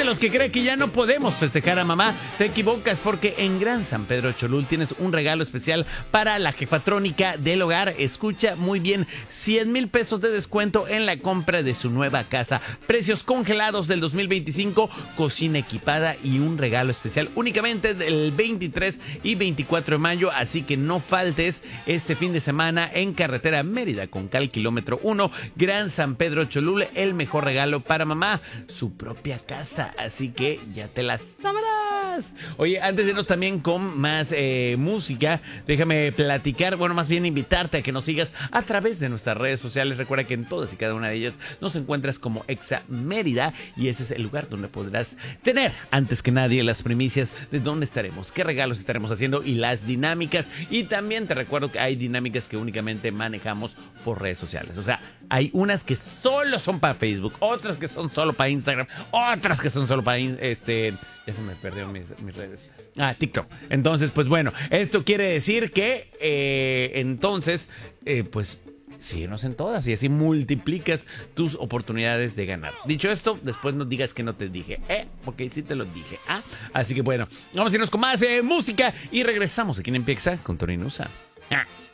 los que cree que ya no podemos festejar a mamá, te equivocas porque en Gran San Pedro Cholul tienes un regalo especial para la jefatrónica del hogar. Escucha muy bien, 100,000 pesos de descuento en la compra de su nueva casa. Precios congelados del 2025, cocina equipada y un regalo especial únicamente del 23 y 24 de mayo. Así que no faltes este fin de semana en carretera Mérida con Cal kilómetro 1, Gran San Pedro Cholul, el mejor regalo para mamá, su propia casa. Así que ya te las sabrás. Oye, antes de irnos también con más música, déjame platicar, bueno, más bien invitarte a que nos sigas a través de nuestras redes sociales. Recuerda que en todas y cada una de ellas nos encuentras como Exa Mérida y ese es el lugar donde podrás tener antes que nadie las primicias de dónde estaremos, qué regalos estaremos haciendo y las dinámicas. Y también te recuerdo que hay dinámicas que únicamente manejamos por redes sociales. O sea, hay unas que solo son para Facebook, otras que son solo para Instagram, otras que son solo para ya se me perdieron mis redes. TikTok. Entonces, pues bueno, esto quiere decir que pues síguenos en todas y así multiplicas tus oportunidades de ganar. Dicho esto, después no digas que no te dije, porque sí te lo dije. Así que bueno, vamos a irnos con más música y regresamos aquí en Empieza con Tony Nusa.